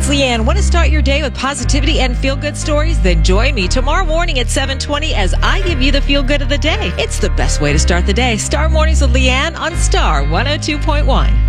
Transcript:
it's Leanne. Want to start your day with positivity and feel-good stories? Then join me tomorrow morning at 7:20 as I give you the feel-good of the day. It's the best way to start the day. Star Mornings with Leanne on Star 102.1.